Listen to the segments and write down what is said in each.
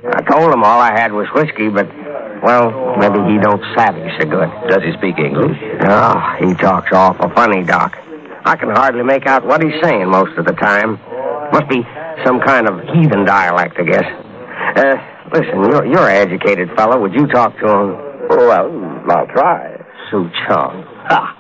I told him all I had was whiskey, but, well, maybe he don't savvy so good. Does he speak English? Oh, he talks awful funny, Doc. I can hardly make out what he's saying most of the time. Must be some kind of heathen dialect, I guess. Listen, you're an educated fellow. Would you talk to him? Oh, well, I'll try. Su Chong. Ha!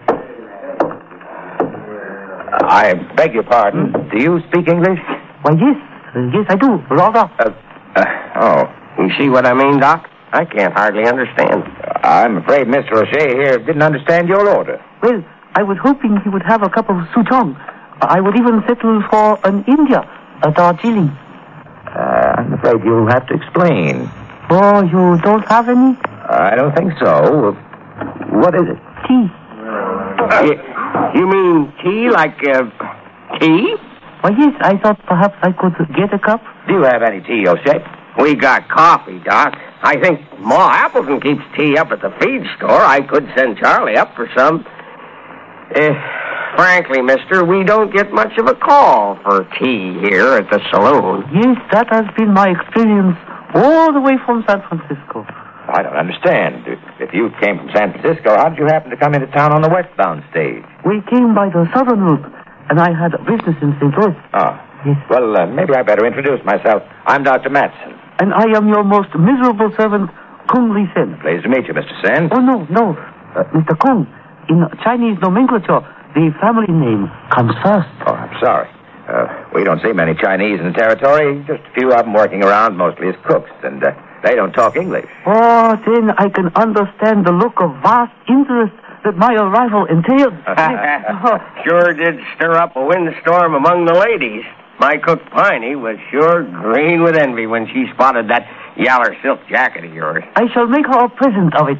I beg your pardon. Do you speak English? Why, yes. Yes, I do. Rather. You see what I mean, Doc? I can't hardly understand. I'm afraid Mr. O'Shea here didn't understand your order. Well, I was hoping he would have a cup of souchong. I would even settle for an India, a Darjeeling. I'm afraid you'll have to explain. Oh, you don't have any? I don't think so. What is it? Tea. You mean tea like, tea? Why, yes, I thought perhaps I could get a cup. Do you have any tea, O'Shea? We got coffee, Doc. I think Ma Appleton keeps tea up at the feed store. I could send Charlie up for some. Frankly, mister, we don't get much of a call for tea here at the saloon. Yes, that has been my experience all the way from San Francisco. I don't understand. If you came from San Francisco, how did you happen to come into town on the westbound stage? We came by the southern route, and I had business in St. Louis. Oh. Yes. Well, maybe I better introduce myself. I'm Dr. Matson. And I am your most miserable servant, Kung Li Sen. Pleased to meet you, Mr. Sen. Oh, no. Mr. Kung, in Chinese nomenclature, the family name comes first. Oh, I'm sorry. We don't see many Chinese in the territory. Just a few of them working around, mostly as cooks, and they don't talk English. Oh, then I can understand the look of vast interest that my arrival entailed. Sure did stir up a windstorm among the ladies. My cook, Piney, was sure green with envy when she spotted that yaller silk jacket of yours. I shall make her a present of it.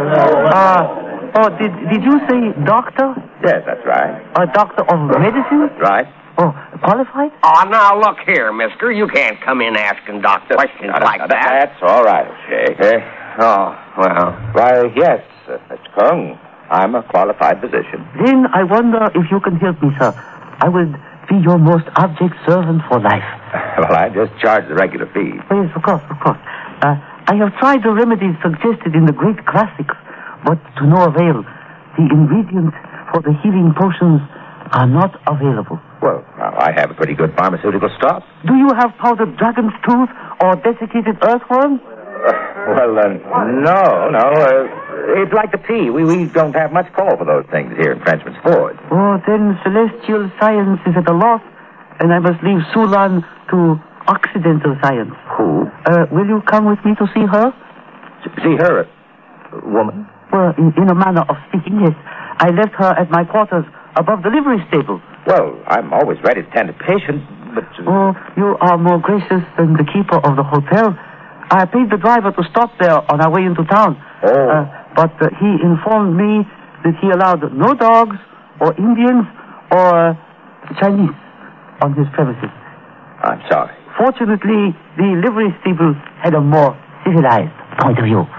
Did you say doctor? Yes, that's right. A doctor of medicine? Right. Oh, qualified? Oh, now look here, mister. You can't come in asking Doc questions like that. That's all right, O'Shea. Well. Why, yes, Mr. Kung. I'm a qualified physician. Then I wonder if you can help me, sir. I would be your most abject servant for life. Well, I just charge the regular fee. Oh, yes, of course. I have tried the remedies suggested in the great classics, but to no avail. The ingredients for the healing potions are not available. Well, now, I have a pretty good pharmaceutical stock. Do you have powdered dragon's tooth or desiccated earthworm? No. It's like the tea. We don't have much call for those things here in Frenchman's Ford. Oh, then celestial science is at a loss, and I must leave Sulan to Occidental science. Who? Will you come with me to see her? See her? Woman? Well, in a manner of speaking, yes. I left her at my quarters above the livery stable. Well, I'm always ready to tend a patient, but... Oh, you are more gracious than the keeper of the hotel. I paid the driver to stop there on our way into town. Oh. But he informed me that he allowed no dogs or Indians or Chinese on his premises. I'm sorry. Fortunately, the livery stable had a more civilized point of view.